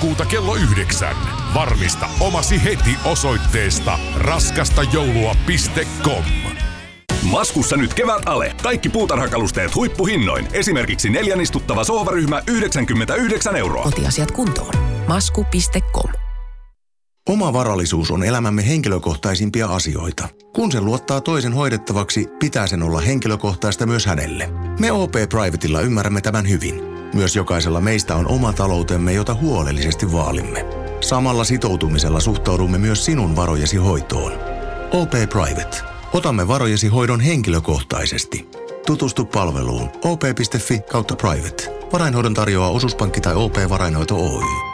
toukokuuta kello 9. Varmista omasi heti osoitteesta raskastajoulua.com. Maskussa nyt kevät ale. Kaikki puutarhakalusteet huippuhinnoin. Esimerkiksi 4 istuttava sohvaryhmä 99 €. Kotiasiat kuntoon. Masku.com. Oma varallisuus on elämämme henkilökohtaisimpia asioita. Kun sen luottaa toisen hoidettavaksi, pitää sen olla henkilökohtaista myös hänelle. Me OP Privatella ymmärrämme tämän hyvin. Myös jokaisella meistä on oma taloutemme, jota huolellisesti vaalimme. Samalla sitoutumisella suhtaudumme myös sinun varojesi hoitoon. OP Private. Otamme varojesi hoidon henkilökohtaisesti. Tutustu palveluun op.fi/private. Varainhoidon tarjoaa Osuuspankki tai OP Varainhoito Oy.